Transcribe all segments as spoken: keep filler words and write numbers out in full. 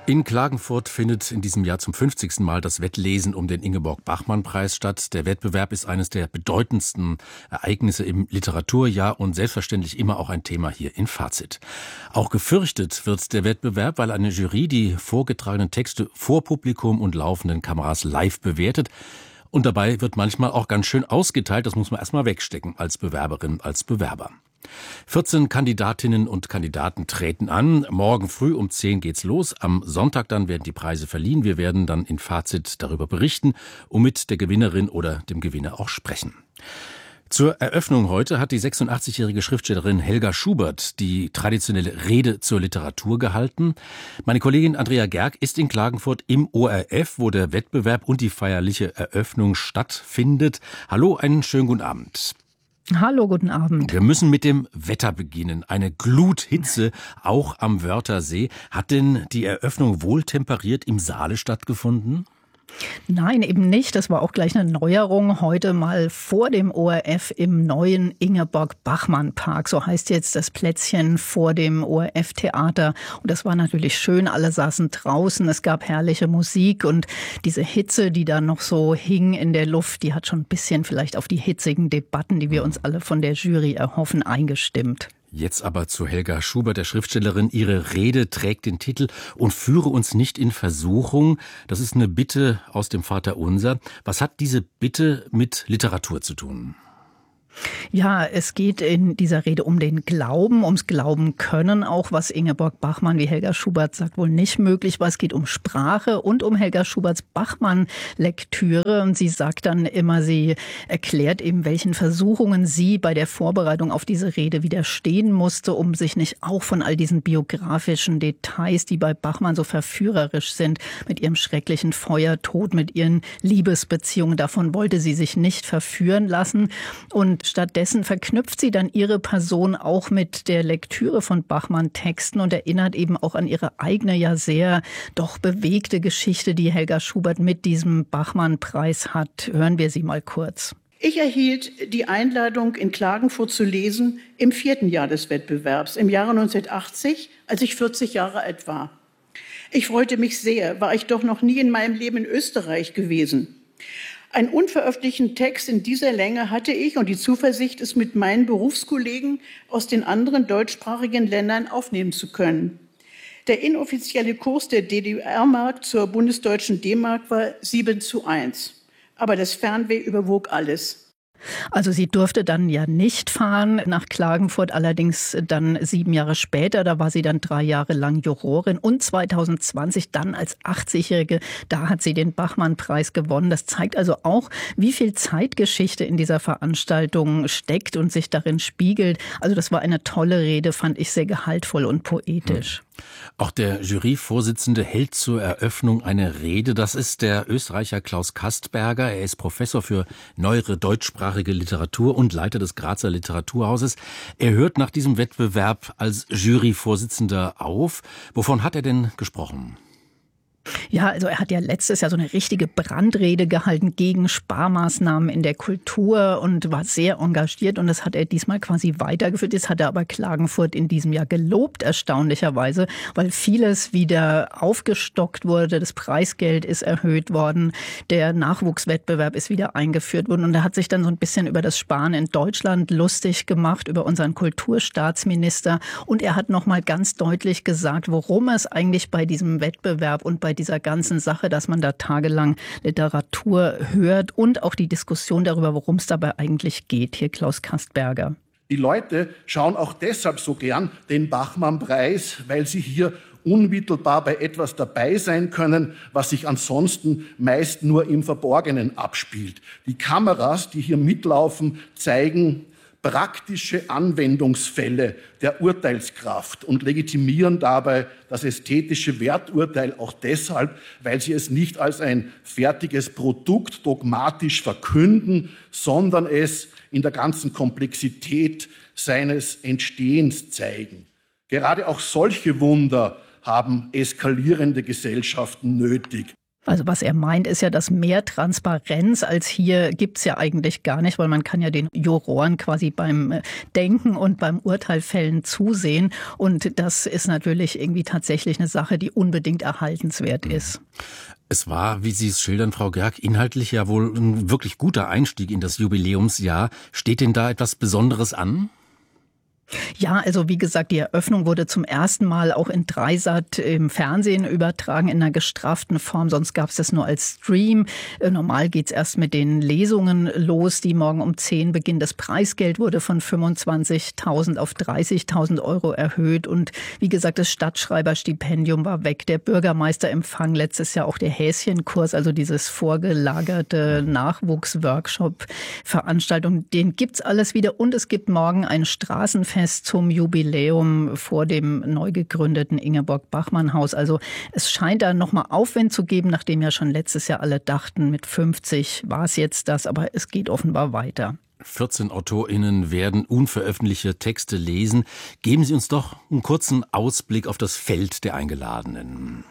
In Klagenfurt findet in diesem Jahr zum fünfzigsten Mal das Wettlesen um den Ingeborg-Bachmann-Preis statt. Der Wettbewerb ist eines der bedeutendsten Ereignisse im Literaturjahr und selbstverständlich immer auch ein Thema hier in Fazit. Auch gefürchtet wird der Wettbewerb, weil eine Jury die vorgetragenen Texte vor Publikum und laufenden Kameras live bewertet. Und dabei wird manchmal auch ganz schön ausgeteilt. Das muss man erstmal wegstecken als Bewerberin, als Bewerber. vierzehn Kandidatinnen und Kandidaten treten an. Morgen früh um zehn geht's los. Am Sonntag dann werden die Preise verliehen. Wir werden dann in Fazit darüber berichten und mit der Gewinnerin oder dem Gewinner auch sprechen. Zur Eröffnung heute hat die sechsundachtzig-jährige Schriftstellerin Helga Schubert die traditionelle Rede zur Literatur gehalten. Meine Kollegin Andrea Gerg ist in Klagenfurt im O R F, wo der Wettbewerb und die feierliche Eröffnung stattfindet. Hallo, einen schönen guten Abend. Hallo, guten Abend. Wir müssen mit dem Wetter beginnen. Eine Gluthitze, auch am Wörthersee. Hat denn die Eröffnung wohltemperiert im Saale stattgefunden? Nein, eben nicht. Das war auch gleich eine Neuerung. Heute mal vor dem O R F im neuen Ingeborg-Bachmann-Park. So heißt jetzt das Plätzchen vor dem O R F-Theater. Und das war natürlich schön. Alle saßen draußen. Es gab herrliche Musik. Und diese Hitze, die da noch so hing in der Luft, die hat schon ein bisschen vielleicht auf die hitzigen Debatten, die wir uns alle von der Jury erhoffen, eingestimmt. Jetzt aber zu Helga Schubert, der Schriftstellerin. Ihre Rede trägt den Titel "Und führe uns nicht in Versuchung". Das ist eine Bitte aus dem Vaterunser. Was hat diese Bitte mit Literatur zu tun? Ja, es geht in dieser Rede um den Glauben, ums Glauben können, auch was Ingeborg Bachmann, wie Helga Schubert sagt, wohl nicht möglich war. Es geht um Sprache und um Helga Schuberts Bachmann-Lektüre. Und sie sagt dann immer, sie erklärt eben, welchen Versuchungen sie bei der Vorbereitung auf diese Rede widerstehen musste, um sich nicht auch von all diesen biografischen Details, die bei Bachmann so verführerisch sind, mit ihrem schrecklichen Feuertod, mit ihren Liebesbeziehungen, davon wollte sie sich nicht verführen lassen. Und stattdessen verknüpft sie dann ihre Person auch mit der Lektüre von Bachmann-Texten und erinnert eben auch an ihre eigene, ja sehr doch bewegte Geschichte, die Helga Schubert mit diesem Bachmann-Preis hat. Hören wir sie mal kurz. Ich erhielt die Einladung, in Klagenfurt zu lesen, im vierten Jahr des Wettbewerbs, im Jahre neunzehnhundertachtzig, als ich vierzig Jahre alt war. Ich freute mich sehr, war ich doch noch nie in meinem Leben in Österreich gewesen. Einen unveröffentlichten Text in dieser Länge hatte ich und die Zuversicht, es mit meinen Berufskollegen aus den anderen deutschsprachigen Ländern aufnehmen zu können. Der inoffizielle Kurs der D D R-Mark zur bundesdeutschen D-Mark war sieben zu eins. Aber das Fernweh überwog alles. Also sie durfte dann ja nicht fahren nach Klagenfurt, allerdings dann sieben Jahre später, da war sie dann drei Jahre lang Jurorin und zweitausendzwanzig dann als achtzigjährige, da hat sie den Bachmann-Preis gewonnen. Das zeigt also auch, wie viel Zeitgeschichte in dieser Veranstaltung steckt und sich darin spiegelt. Also das war eine tolle Rede, fand ich sehr gehaltvoll und poetisch. Auch der Juryvorsitzende hält zur Eröffnung eine Rede. Das ist der Österreicher Klaus Kastberger. Er ist Professor für neuere deutschsprachige Literatur und Leiter des Grazer Literaturhauses. Er hört nach diesem Wettbewerb als Juryvorsitzender auf. Wovon hat er denn gesprochen? Ja, also er hat ja letztes Jahr so eine richtige Brandrede gehalten gegen Sparmaßnahmen in der Kultur und war sehr engagiert und das hat er diesmal quasi weitergeführt. Das hat er aber Klagenfurt in diesem Jahr gelobt, erstaunlicherweise, weil vieles wieder aufgestockt wurde. Das Preisgeld ist erhöht worden, der Nachwuchswettbewerb ist wieder eingeführt worden und er hat sich dann so ein bisschen über das Sparen in Deutschland lustig gemacht, über unseren Kulturstaatsminister und er hat nochmal ganz deutlich gesagt, worum es eigentlich bei diesem Wettbewerb und bei dieser ganzen Sache, dass man da tagelang Literatur hört und auch die Diskussion darüber, worum es dabei eigentlich geht. Hier Klaus Kastberger. Die Leute schauen auch deshalb so gern den Bachmann-Preis, weil sie hier unmittelbar bei etwas dabei sein können, was sich ansonsten meist nur im Verborgenen abspielt. Die Kameras, die hier mitlaufen, zeigen praktische Anwendungsfälle der Urteilskraft und legitimieren dabei das ästhetische Werturteil auch deshalb, weil sie es nicht als ein fertiges Produkt dogmatisch verkünden, sondern es in der ganzen Komplexität seines Entstehens zeigen. Gerade auch solche Wunder haben eskalierende Gesellschaften nötig. Also was er meint, ist ja, dass mehr Transparenz als hier gibt's ja eigentlich gar nicht, weil man kann ja den Juroren quasi beim Denken und beim Urteilfällen zusehen. Und das ist natürlich irgendwie tatsächlich eine Sache, die unbedingt erhaltenswert ist. Es war, wie Sie es schildern, Frau Gerg, inhaltlich ja wohl ein wirklich guter Einstieg in das Jubiläumsjahr. Steht denn da etwas Besonderes an? Ja, also wie gesagt, die Eröffnung wurde zum ersten Mal auch in Dreisat im Fernsehen übertragen, in einer gestrafften Form. Sonst gab es das nur als Stream. Normal geht's erst mit den Lesungen los, die morgen um zehn beginnen. Das Preisgeld wurde von fünfundzwanzigtausend auf dreißigtausend Euro erhöht. Und wie gesagt, das Stadtschreiberstipendium war weg. Der Bürgermeisterempfang, letztes Jahr auch der Häschenkurs, also dieses vorgelagerte Nachwuchsworkshop-Veranstaltung, den gibt's alles wieder. Und es gibt morgen ein Straßenfest zum Jubiläum vor dem neu gegründeten Ingeborg-Bachmann-Haus. Also es scheint da nochmal Aufwind zu geben, nachdem ja schon letztes Jahr alle dachten, mit fünfzig war es jetzt das, aber es geht offenbar weiter. vierzehn AutorInnen werden unveröffentlichte Texte lesen. Geben Sie uns doch einen kurzen Ausblick auf das Feld der Eingeladenen.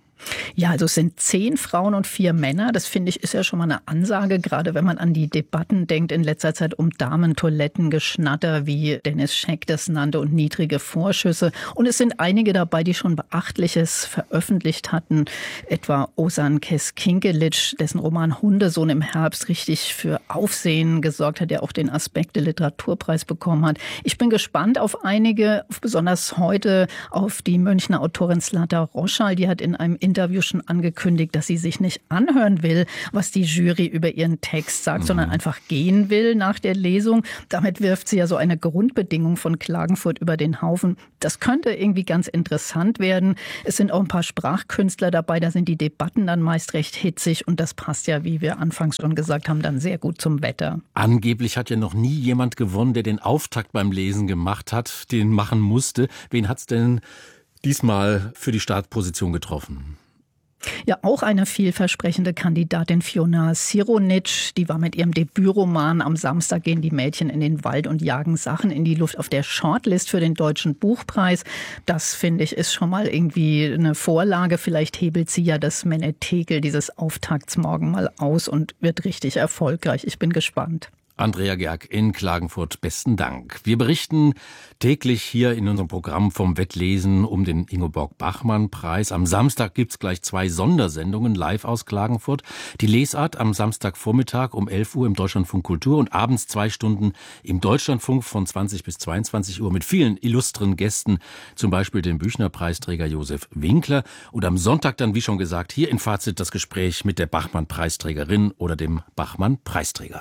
Ja, also es sind zehn Frauen und vier Männer. Das finde ich ist ja schon mal eine Ansage, gerade wenn man an die Debatten denkt in letzter Zeit um Damentoilettengeschnatter, wie Dennis Scheck das nannte, und niedrige Vorschüsse. Und es sind einige dabei, die schon Beachtliches veröffentlicht hatten, etwa Ozan Keskinkelic, dessen Roman Hundesohn im Herbst richtig für Aufsehen gesorgt hat, der auch den Aspekte-Literaturpreis bekommen hat. Ich bin gespannt auf einige, besonders heute auf die Münchner Autorin Zlata Roschal. Die hat in einem Interview schon angekündigt, dass sie sich nicht anhören will, was die Jury über ihren Text sagt, mhm. sondern einfach gehen will nach der Lesung. Damit wirft sie ja so eine Grundbedingung von Klagenfurt über den Haufen. Das könnte irgendwie ganz interessant werden. Es sind auch ein paar Sprachkünstler dabei, da sind die Debatten dann meist recht hitzig und das passt ja, wie wir anfangs schon gesagt haben, dann sehr gut zum Wetter. Angeblich hat ja noch nie jemand gewonnen, der den Auftakt beim Lesen gemacht hat, den machen musste. Wen hat's denn diesmal für die Startposition getroffen? Ja, auch eine vielversprechende Kandidatin, Fiona Sironic, die war mit ihrem Debütroman Am Samstag gehen die Mädchen in den Wald und jagen Sachen in die Luft auf der Shortlist für den Deutschen Buchpreis. Das, finde ich, ist schon mal irgendwie eine Vorlage. Vielleicht hebelt sie ja das Menetekel dieses Auftakts morgen mal aus und wird richtig erfolgreich. Ich bin gespannt. Andrea Gerg in Klagenfurt, besten Dank. Wir berichten täglich hier in unserem Programm vom Wettlesen um den Ingeborg-Bachmann-Preis. Am Samstag gibt's gleich zwei Sondersendungen live aus Klagenfurt. Die Lesart am Samstagvormittag um elf Uhr im Deutschlandfunk Kultur und abends zwei Stunden im Deutschlandfunk von zwanzig bis zweiundzwanzig Uhr mit vielen illustren Gästen, zum Beispiel dem Büchner-Preisträger Josef Winkler. Und am Sonntag dann, wie schon gesagt, hier in Fazit das Gespräch mit der Bachmann-Preisträgerin oder dem Bachmann-Preisträger.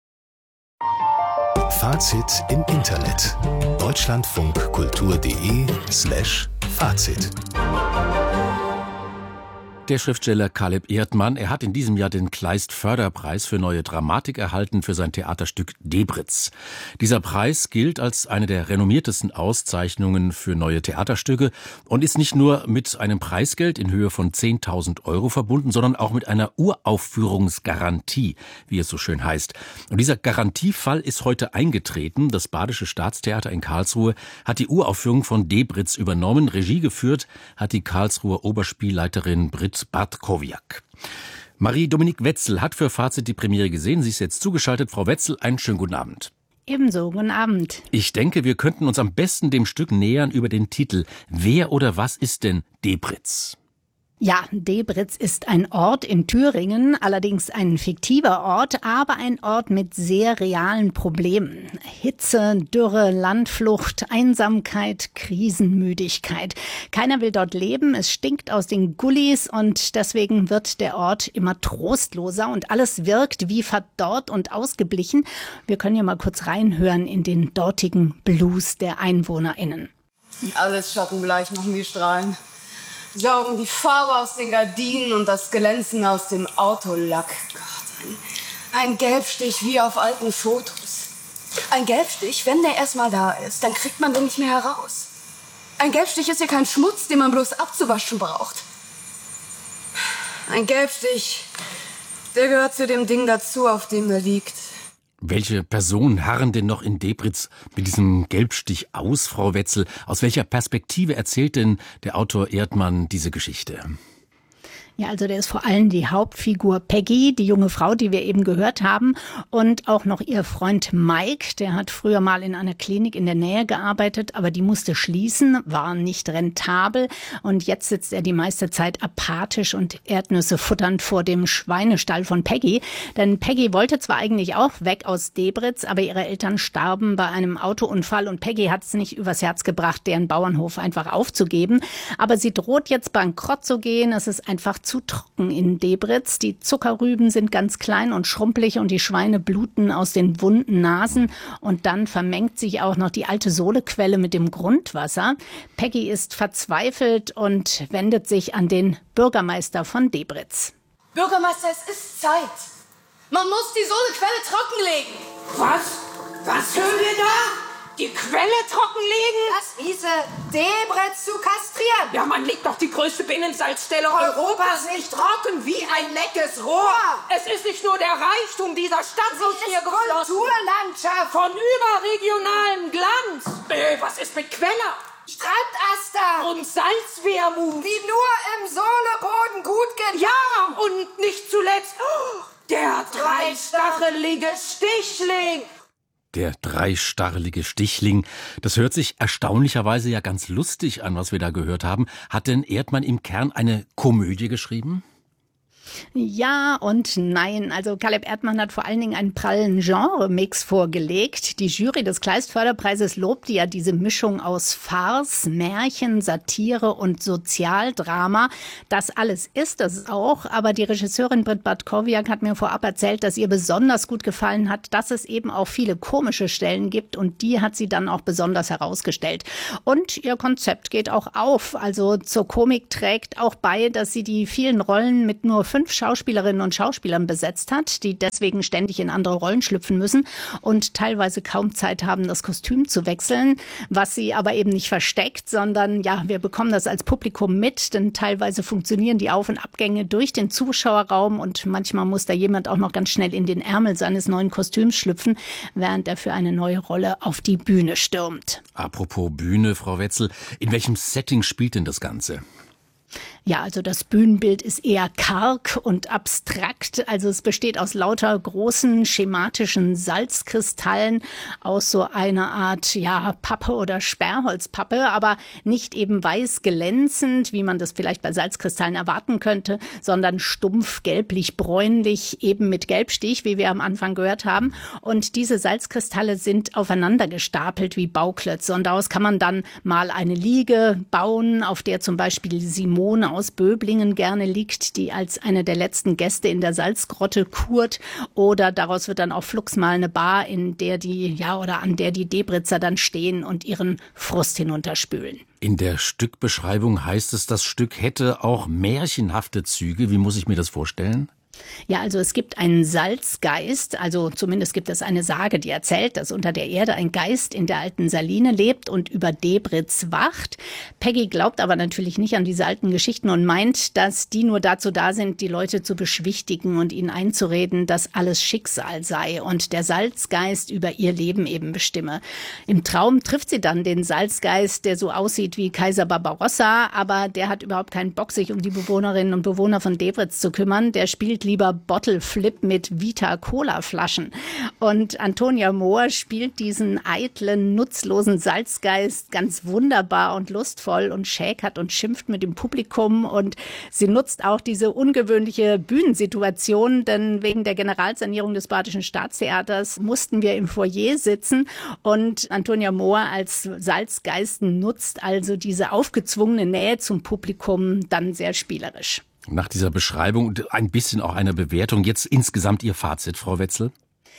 Fazit im Internet. deutschlandfunkkultur.de slash Fazit. Der Schriftsteller Kaleb Erdmann, er hat in diesem Jahr den Kleist-Förderpreis für neue Dramatik erhalten für sein Theaterstück Debritz. Dieser Preis gilt als eine der renommiertesten Auszeichnungen für neue Theaterstücke und ist nicht nur mit einem Preisgeld in Höhe von zehntausend Euro verbunden, sondern auch mit einer Uraufführungsgarantie, wie es so schön heißt. Und dieser Garantiefall ist heute eingetreten. Das Badische Staatstheater in Karlsruhe hat die Uraufführung von Debritz übernommen. Regie geführt hat die Karlsruher Oberspielleiterin Britt Bartkowiak. Marie-Dominique Wetzel hat für Fazit die Premiere gesehen. Sie ist jetzt zugeschaltet. Frau Wetzel, einen schönen guten Abend. Ebenso, guten Abend. Ich denke, wir könnten uns am besten dem Stück nähern über den Titel. Wer oder was ist denn Debritz? Ja, Debritz ist ein Ort in Thüringen, allerdings ein fiktiver Ort, aber ein Ort mit sehr realen Problemen. Hitze, Dürre, Landflucht, Einsamkeit, Krisenmüdigkeit. Keiner will dort leben, es stinkt aus den Gullis und deswegen wird der Ort immer trostloser und alles wirkt wie verdorrt und ausgeblichen. Wir können ja mal kurz reinhören in den dortigen Blues der EinwohnerInnen. Alles schattenbleich machen die Strahlen. Saugen die Farbe aus den Gardinen und das Glänzen aus dem Autolack. Gott, ein, ein Gelbstich wie auf alten Fotos. Ein Gelbstich, wenn der erstmal da ist, dann kriegt man den nicht mehr heraus. Ein Gelbstich ist ja kein Schmutz, den man bloß abzuwaschen braucht. Ein Gelbstich, der gehört zu dem Ding dazu, auf dem er liegt. Welche Personen harren denn noch in Debritz mit diesem Gelbstich aus, Frau Wetzel? Aus welcher Perspektive erzählt denn der Autor Erdmann diese Geschichte? Ja, also der ist vor allem die Hauptfigur Peggy, die junge Frau, die wir eben gehört haben, und auch noch ihr Freund Mike, der hat früher mal in einer Klinik in der Nähe gearbeitet, aber die musste schließen, war nicht rentabel und jetzt sitzt er die meiste Zeit apathisch und Erdnüsse futternd vor dem Schweinestall von Peggy. Denn Peggy wollte zwar eigentlich auch weg aus Debritz, aber ihre Eltern starben bei einem Autounfall und Peggy hat es nicht übers Herz gebracht, deren Bauernhof einfach aufzugeben. Aber sie droht jetzt bankrott zu gehen, es ist einfach zu trocken in Debritz. Die Zuckerrüben sind ganz klein und schrumpelig und die Schweine bluten aus den wunden Nasen. Und dann vermengt sich auch noch die alte Sohlequelle mit dem Grundwasser. Peggy ist verzweifelt und wendet sich an den Bürgermeister von Debritz. Bürgermeister, es ist Zeit. Man muss die Sohlequelle trockenlegen. Was? Was hören wir da? Die Quelle trockenlegen? Das hieße, Debritz zu kastrieren. Ja, man legt doch die größte Binnensalzstelle Europas nicht trocken wie ein leckes Rohr. Es ist nicht nur der Reichtum dieser Stadt aus hier geflossen. Kulturlandschaft. Von überregionalem Glanz. Äh, was ist mit Queller? Strandaster. Und Salzwermut. Die nur im Sohleboden gut gehen. Ja, und nicht zuletzt oh, der dreistachelige Stichling. Der dreistarrelige Stichling. Das hört sich erstaunlicherweise ja ganz lustig an, was wir da gehört haben. Hat denn Erdmann im Kern eine Komödie geschrieben? Ja und nein. Also Caleb Erdmann hat vor allen Dingen einen prallen Genre-Mix vorgelegt. Die Jury des Kleist-Förderpreises lobte ja diese Mischung aus Farce, Märchen, Satire und Sozialdrama. Das alles ist es auch, aber die Regisseurin Britt Bartkowiak hat mir vorab erzählt, dass ihr besonders gut gefallen hat, dass es eben auch viele komische Stellen gibt und die hat sie dann auch besonders herausgestellt. Und ihr Konzept geht auch auf. Also zur Komik trägt auch bei, dass sie die vielen Rollen mit nur fünf Schauspielerinnen und Schauspielern besetzt hat, die deswegen ständig in andere Rollen schlüpfen müssen und teilweise kaum Zeit haben, das Kostüm zu wechseln, was sie aber eben nicht versteckt, sondern ja, wir bekommen das als Publikum mit, denn teilweise funktionieren die Auf- und Abgänge durch den Zuschauerraum und manchmal muss da jemand auch noch ganz schnell in den Ärmel seines neuen Kostüms schlüpfen, während er für eine neue Rolle auf die Bühne stürmt. Apropos Bühne, Frau Wetzel, in welchem Setting spielt denn das Ganze? Ja, also das Bühnenbild ist eher karg und abstrakt. Also es besteht aus lauter großen schematischen Salzkristallen aus so einer Art, ja, Pappe oder Sperrholzpappe, aber nicht eben weiß glänzend, wie man das vielleicht bei Salzkristallen erwarten könnte, sondern stumpf, gelblich-bräunlich, eben mit Gelbstich, wie wir am Anfang gehört haben. Und diese Salzkristalle sind aufeinander gestapelt wie Bauklötze. Und daraus kann man dann mal eine Liege bauen, auf der zum Beispiel Simone aus Böblingen gerne liegt, die als eine der letzten Gäste in der Salzgrotte kurt. Oder daraus wird dann auch flugs mal eine Bar, in der die, ja, oder an der die Debritzer dann stehen und ihren Frust hinunterspülen. In der Stückbeschreibung heißt es, das Stück hätte auch märchenhafte Züge. Wie muss ich mir das vorstellen? Ja, also es gibt einen Salzgeist, also zumindest gibt es eine Sage, die erzählt, dass unter der Erde ein Geist in der alten Saline lebt und über Debritz wacht. Peggy glaubt aber natürlich nicht an diese alten Geschichten und meint, dass die nur dazu da sind, die Leute zu beschwichtigen und ihnen einzureden, dass alles Schicksal sei und der Salzgeist über ihr Leben eben bestimme. Im Traum trifft sie dann den Salzgeist, der so aussieht wie Kaiser Barbarossa, aber der hat überhaupt keinen Bock, sich um die Bewohnerinnen und Bewohner von Debritz zu kümmern. Der spielt lieber Bottle Flip mit Vita-Cola-Flaschen. Und Antonia Mohr spielt diesen eitlen, nutzlosen Salzgeist ganz wunderbar und lustvoll und schäkert und schimpft mit dem Publikum. Und sie nutzt auch diese ungewöhnliche Bühnensituation, denn wegen der Generalsanierung des Badischen Staatstheaters mussten wir im Foyer sitzen. Und Antonia Mohr als Salzgeist nutzt also diese aufgezwungene Nähe zum Publikum dann sehr spielerisch. Nach dieser Beschreibung und ein bisschen auch einer Bewertung, jetzt insgesamt Ihr Fazit, Frau Wetzel?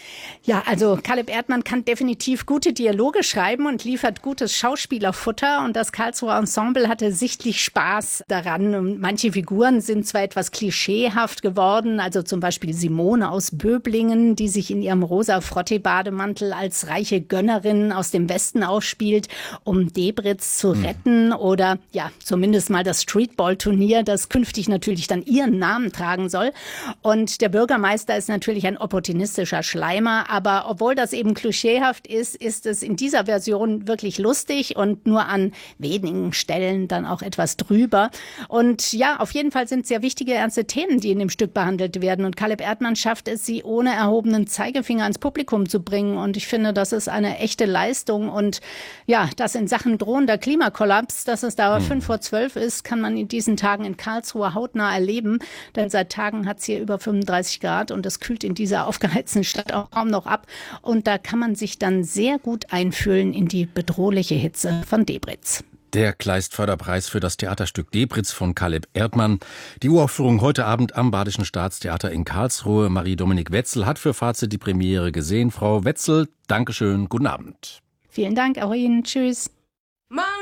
Ja, also Caleb Erdmann kann definitiv gute Dialoge schreiben und liefert gutes Schauspielerfutter. Und das Karlsruher Ensemble hatte sichtlich Spaß daran. Und manche Figuren sind zwar etwas klischeehaft geworden, also zum Beispiel Simone aus Böblingen, die sich in ihrem rosa Frottee-Bademantel als reiche Gönnerin aus dem Westen aufspielt, um Debritz zu retten. Mhm. Oder ja, zumindest mal das Streetball-Turnier, das künftig natürlich dann ihren Namen tragen soll. Und der Bürgermeister ist natürlich ein opportunistischer Schleier. Reimer. Aber obwohl das eben klischeehaft ist, ist es in dieser Version wirklich lustig und nur an wenigen Stellen dann auch etwas drüber. Und ja, auf jeden Fall sind sehr wichtige, ernste Themen, die in dem Stück behandelt werden. Und Caleb Erdmann schafft es, sie ohne erhobenen Zeigefinger ans Publikum zu bringen. Und ich finde, das ist eine echte Leistung. Und ja, das in Sachen drohender Klimakollaps, dass es da hm. fünf vor zwölf ist, kann man in diesen Tagen in Karlsruhe hautnah erleben. Denn seit Tagen hat es hier über fünfunddreißig Grad und es kühlt in dieser aufgeheizten Stadt auch kaum noch ab. Und da kann man sich dann sehr gut einfühlen in die bedrohliche Hitze von Debritz. Der Kleist-Förderpreis für das Theaterstück Debritz von Caleb Erdmann. Die Uraufführung heute Abend am Badischen Staatstheater in Karlsruhe. Marie-Dominik Wetzel hat für Fazit die Premiere gesehen. Frau Wetzel, Dankeschön, guten Abend. Vielen Dank, auch Ihnen. Tschüss.